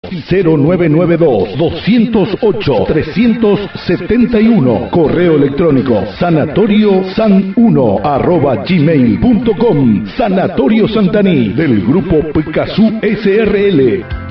0992-208-371. Correo electrónico sanatoriosan1@gmail.com. Sanatorio Santaní del Grupo Picazú SRL.